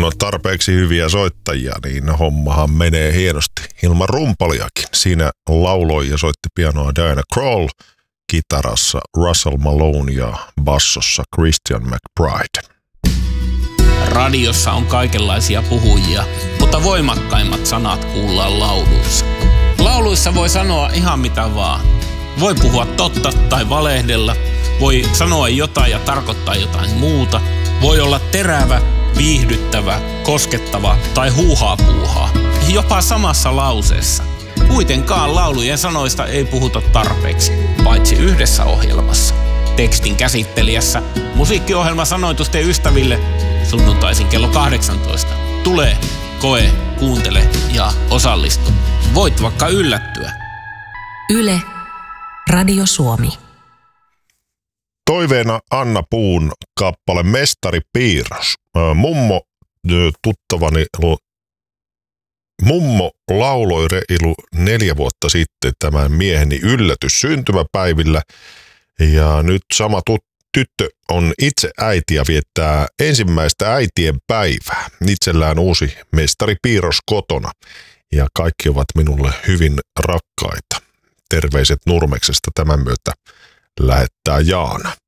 on tarpeeksi hyviä soittajia, niin hommahan menee hienosti ilman rumpaliakin. Siinä lauloi ja soitti pianoa Diana Krall, kitarassa Russell Malone ja bassossa Christian McBride. Radiossa on kaikenlaisia puhujia, mutta voimakkaimmat sanat kuullaan lauluissa. Lauluissa voi sanoa ihan mitä vaan. Voi puhua totta tai valehdella, voi sanoa jotain ja tarkoittaa jotain muuta. Voi olla terävä, viihdyttävä, koskettava tai huuhaa-puuhaa. Jopa samassa lauseessa. Kuitenkaan laulujen sanoista ei puhuta tarpeeksi, paitsi yhdessä ohjelmassa. Tekstin käsittelijässä musiikkiohjelma Sanoitusten ystäville sunnuntaisin kello 18. Tule, koe, kuuntele ja osallistu. Voit vaikka yllättyä. Yle, Radio Suomi. Toiveena Anna Puun kappale Mestaripiirros. Mummo lauloi reilu 4 vuotta sitten tämän mieheni yllätys syntymäpäivillä. Ja nyt sama tyttö on itse äiti ja viettää ensimmäistä äitien päivää. Itsellään uusi mestaripiirros kotona ja kaikki ovat minulle hyvin rakkaita. Terveiset Nurmeksesta tämän myötä lähettää Jaana.